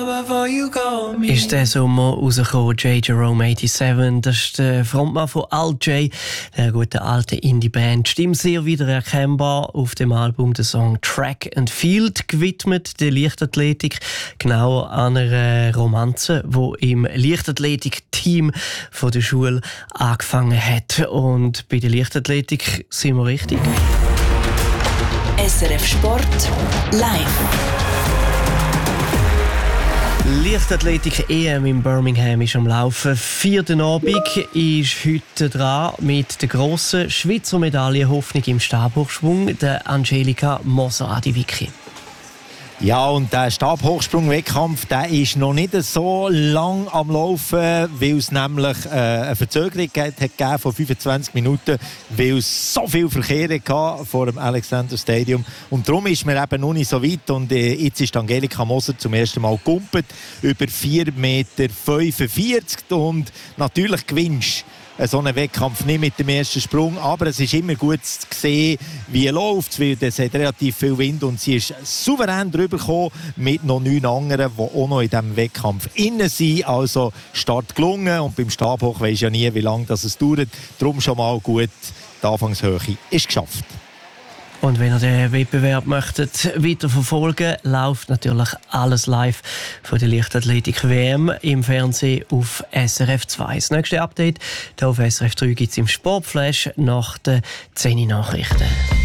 Ist der Sommer rausgekommen, J. Jerome 87, das ist der Frontmann von Alt-J, der guten alten Indie-Band. Stimmt sehr wieder erkennbar auf dem Album der Song Track and Field, gewidmet der Leichtathletik, genauer an einer Romanze, die im Leichtathletik-Team der Schule angefangen hat. Und bei der Leichtathletik sind wir richtig. SRF Sport live. Leichtathletik EM in Birmingham ist am Laufen. 4. Abend ist heute dran mit der grossen Schweizer Medaillenhoffnung im Stabhochschwung, der Angelika Moser-Adiviki. Ja, und der Stabhochsprung-Wettkampf, der ist noch nicht so lang am Laufen, weil es nämlich eine Verzögerung gegeben von 25 Minuten, weil es so viel Verkehr hatte vor dem Alexander Stadium. Und darum ist man eben noch nicht so weit. Und jetzt ist Angelika Moser zum ersten Mal gegumpelt, über 4,45 Meter. Und natürlich gewinnst so einen Wettkampf nicht mit dem ersten Sprung, aber es ist immer gut zu sehen, wie er läuft, weil es hat relativ viel Wind und sie ist souverän drüber gekommen mit noch 9 anderen, die auch noch in diesem Wettkampf innen sind. Also Start gelungen und beim Stabhoch weisst ja nie, wie lange das dauert. Darum schon mal gut, die Anfangshöhe ist geschafft. Und wenn ihr den Wettbewerb möchtet weiterverfolgen, läuft natürlich alles live von der Leichtathletik-WM im Fernsehen auf SRF 2. Das nächste Update hier auf SRF 3 gibt es im Sportflash nach den 10 Nachrichten.